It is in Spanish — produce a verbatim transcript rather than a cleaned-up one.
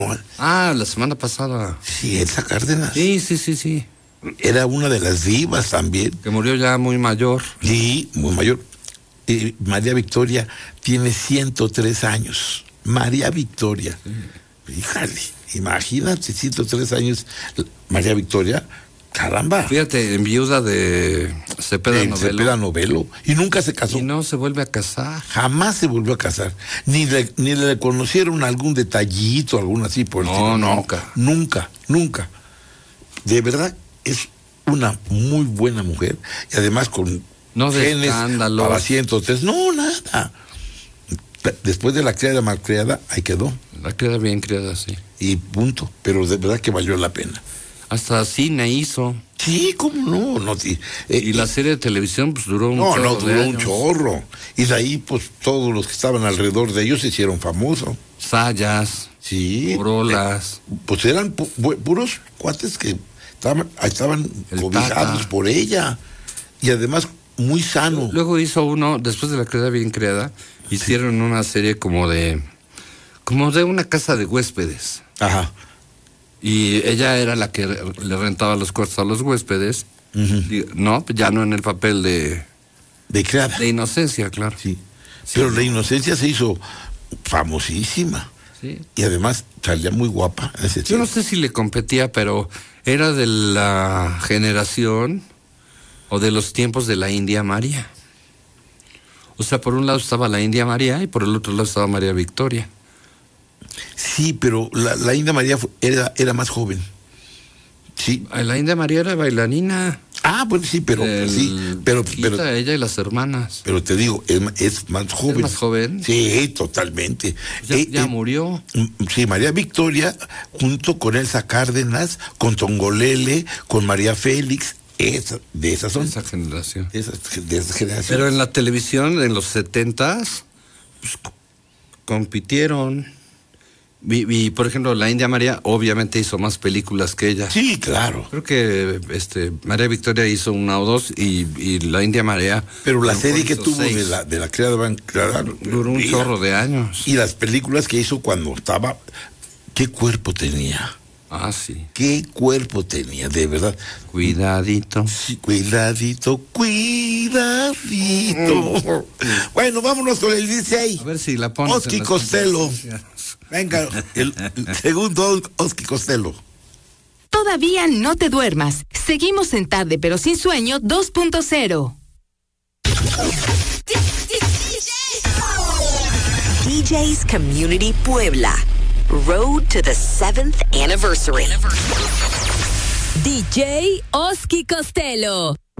Ah, la semana pasada. Sí, Elsa Cárdenas. Sí, sí, sí, sí. Era una de las divas también. Que murió ya muy mayor. Sí, muy mayor. Eh, María Victoria tiene ciento tres años. María Victoria. Sí. Híjale, imagínate, ciento tres años. María Victoria, caramba. Fíjate, en viuda de Cepeda Novelo. Cepeda Novelo. Y nunca se casó. Y no se vuelve a casar. Jamás se volvió a casar. Ni le, ni le conocieron algún detallito, algún así por el No, estilo. No, nunca. Nunca, nunca. De verdad, es una muy buena mujer. Y además con no de genes escándalos. para ciento tres. No, nada. Después de la criada malcriada, ahí quedó. La criada bien criada, sí. Y punto. Pero de verdad que valió la pena. Hasta cine hizo. Sí, cómo no. no sí. eh, y la serie de televisión, pues duró un no, chorro. No, no, duró de un años. chorro. Y de ahí, pues, todos los que estaban alrededor de ellos se hicieron famosos. Sayas. Sí. Corolas. Eh, pues eran pu pu puros cuates que estaban, estaban cobijados Tata. por ella. Y además, muy sano. Luego hizo uno, después de la criada bien creada, hicieron sí. una serie como de, como de una casa de huéspedes. Ajá. Y ella era la que le rentaba los cuartos a los huéspedes. Uh-huh. No, ya no en el papel de... De criada. De Inocencia, claro. Sí. sí Pero no. La Inocencia se hizo famosísima. Sí. Y además salía muy guapa. Ese Yo tiempo. no sé si le competía, pero era de la generación o de los tiempos de la India María. O sea, por un lado estaba la India María y por el otro lado estaba María Victoria. Sí, pero la, la India María fue, era, era más joven. Sí. La India María era bailarina. Ah, bueno, sí, pero el, sí, pero, pero ella y las hermanas. Pero te digo, es, es más joven. ¿Es más joven? Sí, totalmente. Ya, eh, ya eh, murió. Sí, María Victoria, junto con Elsa Cárdenas, con Tongolele, con María Félix, esa, de esas son. Esa generación. De esa, de esa generación. Pero en la televisión, en los setentas, pues, compitieron. Y, y, por ejemplo, la India María obviamente hizo más películas que ella. Sí, claro. Creo que este María Victoria hizo una o dos y, y la India María... Pero la serie que tuvo seis. de la de la criada van claro, duró un chorro de años. Y las películas que hizo cuando estaba... ¿Qué cuerpo tenía? Ah, sí. ¿Qué cuerpo tenía, de verdad? Cuidadito. Sí, cuidadito, cuidadito. Bueno, vámonos con el dieciséis. A ver si la pones. Oski Costello. Venga, el, el segundo Oski Costello. Todavía no te duermas. Seguimos en Tarde pero sin sueño dos punto cero. D J's Community Puebla. Road to the seventh anniversary. D J Oski Costello.